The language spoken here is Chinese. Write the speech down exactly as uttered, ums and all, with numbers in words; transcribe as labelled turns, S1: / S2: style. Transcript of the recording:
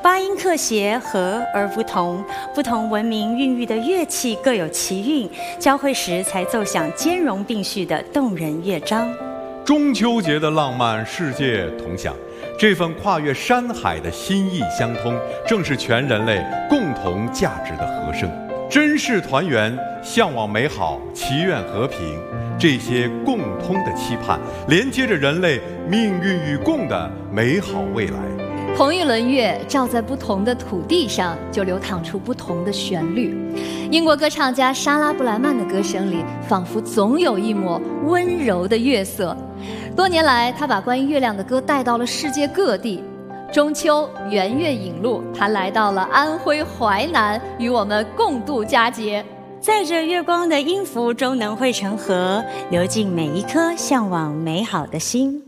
S1: 八音课谐，和而不同，不同文明孕育的乐器各有其韵，交汇时才奏响兼容并蓄的动人乐章。
S2: 中秋节的浪漫，世界同享。这份跨越山海的心意相通，正是全人类共同价值的和声。珍视团圆，向往美好，祈愿和平，这些共通的期盼，连接着人类命运与共的美好未来。
S3: 同一轮月照在不同的土地上，就流淌出不同的旋律。英国歌唱家莎拉布莱曼的歌声里，仿佛总有一抹温柔的月色。多年来，他把关于月亮的歌带到了世界各地。中秋圆月引路，他来到了安徽淮南，与我们共度佳节。
S1: 在这月光的音符中能汇成河，流进每一颗向往美好的心。